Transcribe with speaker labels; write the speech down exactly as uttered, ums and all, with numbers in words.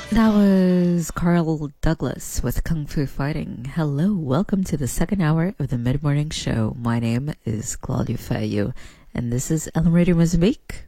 Speaker 1: That was Carl Douglas with Kung Fu Fighting. Hello, welcome to the second hour of the Mid-Morning Show. My name is Claudia Feio, and this is Ellen Radio Mozambique.